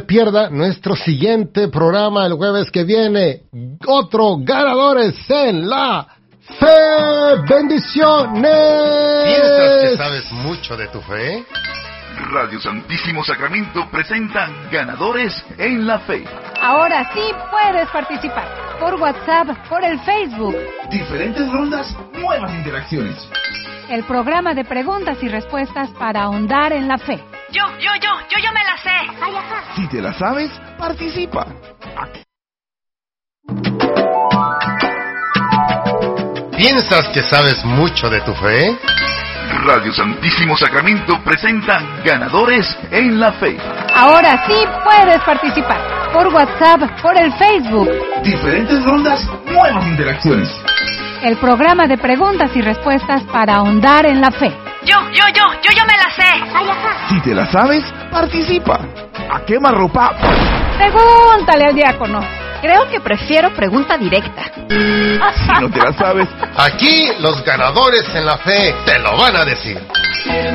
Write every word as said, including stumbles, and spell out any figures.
pierda nuestro siguiente programa el jueves que viene. Otro Ganadores en la Fe. Bendiciones. ¿Piensas que sabes mucho de tu fe? Radio Santísimo Sacramento presenta Ganadores en la Fe. Ahora sí puedes participar. Por WhatsApp, por el Facebook. Diferentes rondas, nuevas interacciones. El programa de preguntas y respuestas para ahondar en la fe. Yo, yo, yo, yo, yo me la sé. Ay, ajá. Si te la sabes, participa. ¿Piensas que sabes mucho de tu fe? Radio Santísimo Sacramento presenta Ganadores en la Fe. Ahora sí puedes participar. Por WhatsApp, por el Facebook. Diferentes rondas, nuevas interacciones. El programa de preguntas y respuestas para ahondar en la fe. Yo, yo, yo, yo, yo me la sé. Ay, ajá. Si te la sabes, participa. A quemarropa. Pregúntale al diácono. Creo que prefiero pregunta directa. Si no te la sabes, Aquí los ganadores en la fe te lo van a decir.